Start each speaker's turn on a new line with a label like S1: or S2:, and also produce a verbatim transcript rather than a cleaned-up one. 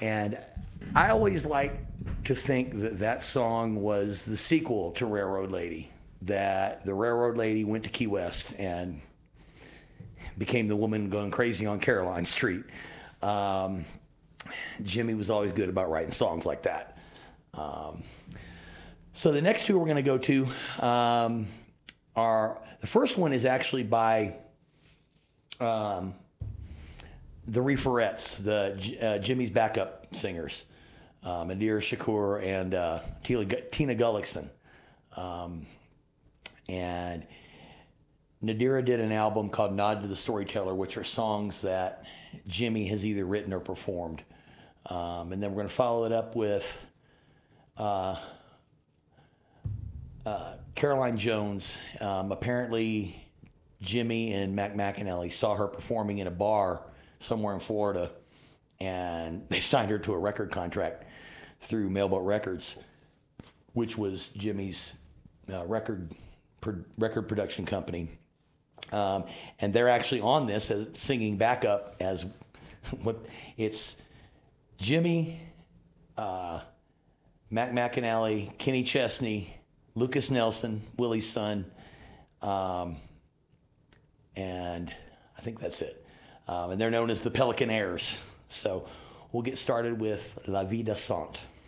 S1: And I always like to think that that song was the sequel to Railroad Lady, that the Railroad Lady went to Key West and became the woman going crazy on Caroline Street. Um, Jimmy was always good about writing songs like that. Um, so the next two we're going to go to um, are, the first one is actually by um, the Reeferettes, the uh, Jimmy's backup singers, um, Nadir Shakur and uh, Tina Gullickson. Um, and Nadira did an album called Nod to the Storyteller, which are songs that Jimmy has either written or performed. Um, and then we're going to follow it up with uh, uh, Caroline Jones. Um, apparently, Jimmy and Mac McAnally saw her performing in a bar somewhere in Florida, and they signed her to a record contract through Mailboat Records, which was Jimmy's uh, record pro- record production company. Um, and they're actually on this as singing backup as what it's Jimmy, uh, Mac McAnally, Kenny Chesney, Lucas Nelson, Willie's son, um, and I think that's it. Um, and they're known as the Pelican Airs. So we'll get started with La Vie Dansante.